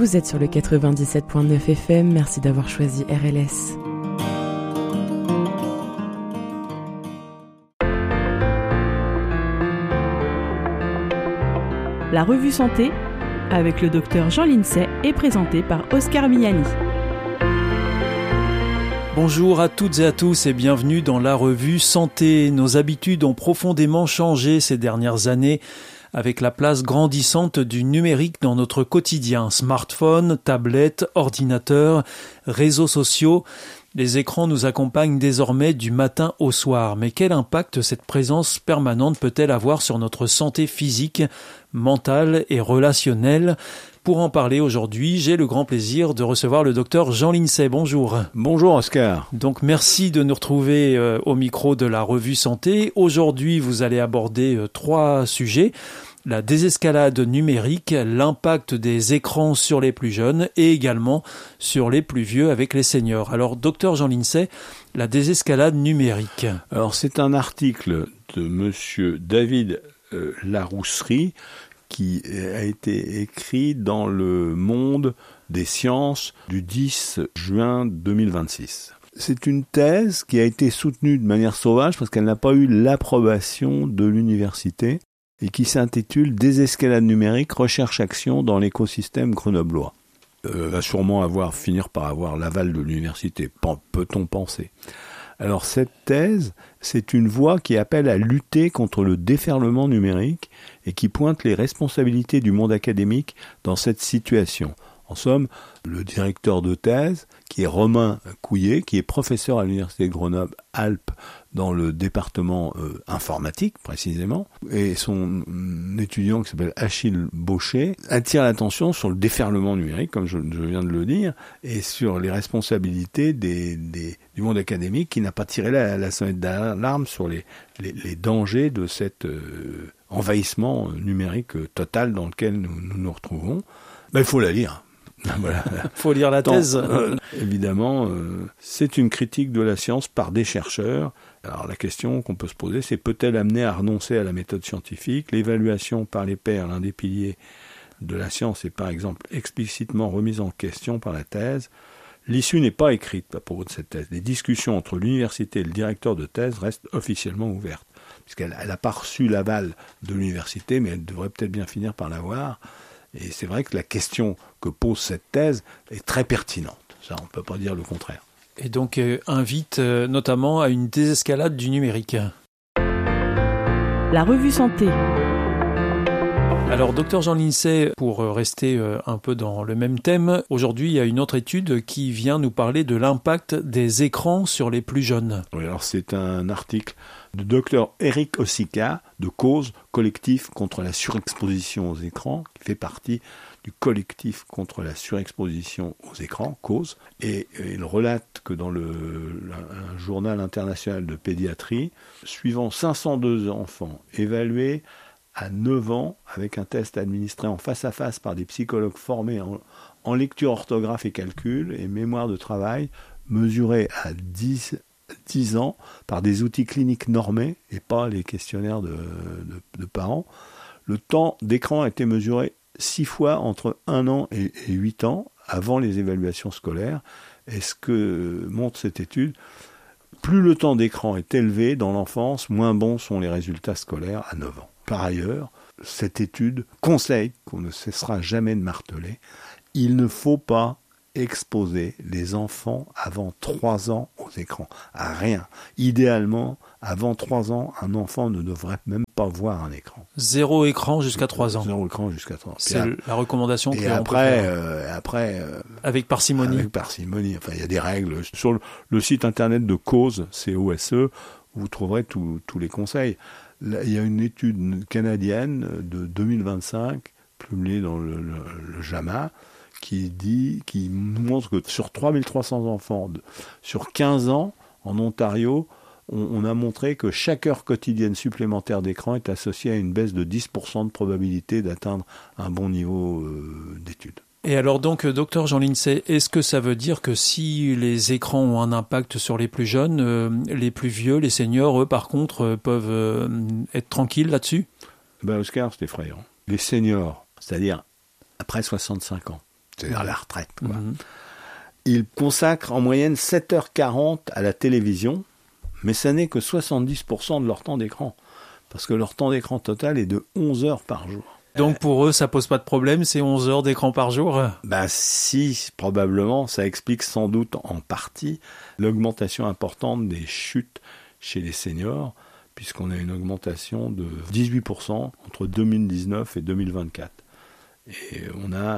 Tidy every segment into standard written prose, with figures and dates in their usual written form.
Vous êtes sur le 97.9 FM, merci d'avoir choisi RLS. La revue Santé, avec le docteur Jean Lincey, est présentée par Oscar Miani. Bonjour à toutes et à tous et bienvenue dans la revue Santé. Nos habitudes ont profondément changé ces dernières années avec la place grandissante du numérique dans notre quotidien. Smartphone, tablettes, ordinateurs, réseaux sociaux. Les écrans nous accompagnent désormais du matin au soir. Mais quel impact cette présence permanente peut-elle avoir sur notre santé physique, mentale et relationnelle ? Pour en parler aujourd'hui, j'ai le grand plaisir de recevoir le docteur Jean Lincey. Bonjour. Bonjour Oscar. Donc merci de nous retrouver au micro de la revue Santé. Aujourd'hui, vous allez aborder 3 sujets. La désescalade numérique, l'impact des écrans sur les plus jeunes et également sur les plus vieux avec les seniors. Alors, docteur Jean Lincey, la désescalade numérique. Alors, c'est un article de monsieur David Larousserie qui a été écrit dans le Monde des sciences du 10 juin 2026. C'est une thèse qui a été soutenue de manière sauvage parce qu'elle n'a pas eu l'approbation de l'université et qui s'intitule « Désescalade numérique, recherche-action dans l'écosystème grenoblois ». Va sûrement finir par avoir l'aval de l'université, peut-on penser. Alors cette thèse, c'est une voie qui appelle à lutter contre le déferlement numérique et qui pointe les responsabilités du monde académique dans cette situation. En somme, le directeur de thèse, qui est Romain Couillet, qui est professeur à l'université de Grenoble-Alpes dans le département informatique précisément, et son étudiant qui s'appelle Achille Baucher, attire l'attention sur le déferlement numérique, comme je viens de le dire, et sur les responsabilités du monde académique qui n'a pas tiré la sonnette d'alarme sur les dangers de cet envahissement numérique total dans lequel nous nous retrouvons. Il faut la lire. Voilà. Faut lire la thèse. Évidemment, c'est une critique de la science par des chercheurs. Alors la question qu'on peut se poser, c'est peut-elle amener à renoncer à la méthode scientifique ? L'évaluation par les pairs, l'un des piliers de la science, est par exemple explicitement remise en question par la thèse. L'issue n'est pas écrite à propos de cette thèse. Les discussions entre l'université et le directeur de thèse restent officiellement ouvertes, puisqu'elle n'a pas reçu l'aval de l'université, mais elle devrait peut-être bien finir par l'avoir. Et c'est vrai que la question que pose cette thèse est très pertinente. Ça, on ne peut pas dire le contraire. Et donc, invite notamment à une désescalade du numérique. La revue Santé. Alors, docteur Jean Lincey, pour rester un peu dans le même thème, aujourd'hui, il y a une autre étude qui vient nous parler de l'impact des écrans sur les plus jeunes. Oui, alors c'est un article de docteur Eric Ossica de Cause, collectif contre la surexposition aux écrans, qui fait partie du collectif contre la surexposition aux écrans, Cause, et il relate que dans un journal international de pédiatrie, suivant 502 enfants évalués à 9 ans, avec un test administré en face à face par des psychologues formés en lecture, orthographe et calcul et mémoire de travail, mesuré à 10 ans par des outils cliniques normés et pas les questionnaires de parents. Le temps d'écran a été mesuré 6 fois entre 1 an et 8 ans avant les évaluations scolaires. Et ce que montre cette étude, plus le temps d'écran est élevé dans l'enfance, moins bons sont les résultats scolaires à 9 ans. Par ailleurs, cette étude conseille, qu'on ne cessera jamais de marteler, il ne faut pas exposer les enfants avant 3 ans aux écrans, à rien. Idéalement, avant 3 ans, un enfant ne devrait même pas voir un écran. 0 écran jusqu'à 3 ans. 0 écran jusqu'à 3 ans. C'est la recommandation que l'on peut faire. Avec parcimonie. Avec parcimonie. Enfin, il y a des règles. Sur le site internet de Cause, COSE, vous trouverez tous les conseils. Là, il y a une étude canadienne de 2025, publiée dans le JAMA, qui montre que sur 3300 enfants, sur 15 ans, en Ontario, on a montré que chaque heure quotidienne supplémentaire d'écran est associée à une baisse de 10% de probabilité d'atteindre un bon niveau d'études. Et alors donc, docteur Jean Lincey, est-ce que ça veut dire que si les écrans ont un impact sur les plus jeunes, les plus vieux, les seniors, eux, par contre, peuvent être tranquilles là-dessus ? Oscar, c'est effrayant. Les seniors, c'est-à-dire après 65 ans, c'est-à-dire la retraite, quoi. Ils consacrent en moyenne 7h40 à la télévision, mais ça n'est que 70% de leur temps d'écran, parce que leur temps d'écran total est de 11 heures par jour. Donc pour eux, ça pose pas de problème, c'est 11 heures d'écran par jour? Si, probablement, ça explique sans doute en partie l'augmentation importante des chutes chez les seniors, puisqu'on a une augmentation de 18% entre 2019 et 2024. Et on a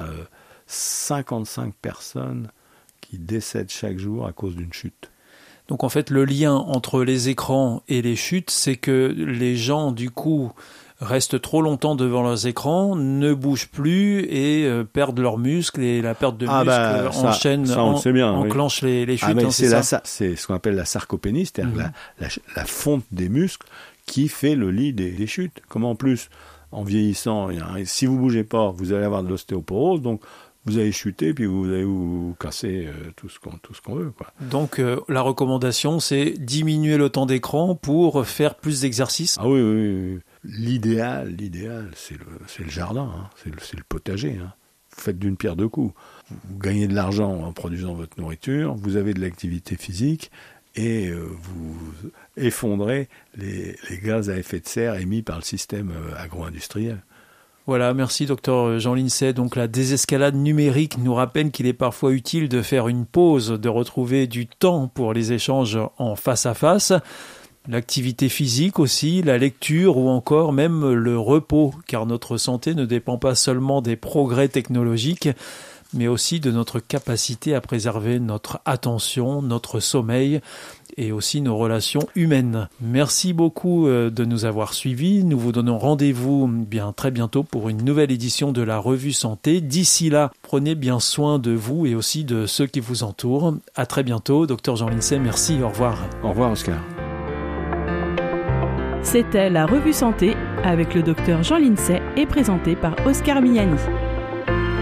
55 personnes qui décèdent chaque jour à cause d'une chute. Donc en fait, le lien entre les écrans et les chutes, c'est que les gens, du coup, restent trop longtemps devant leurs écrans, ne bougent plus et perdent leurs muscles, et la perte de muscles enclenche les chutes. C'est ce qu'on appelle la sarcopénie, c'est-à-dire la fonte des muscles qui fait le lit des chutes. Comme en plus, en vieillissant, si vous ne bougez pas, vous allez avoir de l'ostéoporose, donc vous allez chuter, puis vous allez vous casser tout ce qu'on veut, quoi. Donc la recommandation, c'est diminuer le temps d'écran pour faire plus d'exercices. Ah oui. L'idéal, c'est le jardin, c'est le potager. Vous faites d'une pierre deux coups. Vous gagnez de l'argent en produisant votre nourriture, vous avez de l'activité physique, et vous effondrez les gaz à effet de serre émis par le système agro-industriel. Voilà, merci Dr Jean Lincey. Donc la désescalade numérique nous rappelle qu'il est parfois utile de faire une pause, de retrouver du temps pour les échanges en face à face. L'activité physique aussi, la lecture ou encore même le repos, car notre santé ne dépend pas seulement des progrès technologiques, mais aussi de notre capacité à préserver notre attention, notre sommeil et aussi nos relations humaines. Merci beaucoup de nous avoir suivis. Nous vous donnons rendez-vous très bientôt pour une nouvelle édition de la Revue Santé. D'ici là, prenez bien soin de vous et aussi de ceux qui vous entourent. À très bientôt. Dr Jean Lincey, merci. Au revoir. Au revoir, Oscar. C'était la Revue Santé avec le docteur Jean Lincey et présenté par Oscar Miani.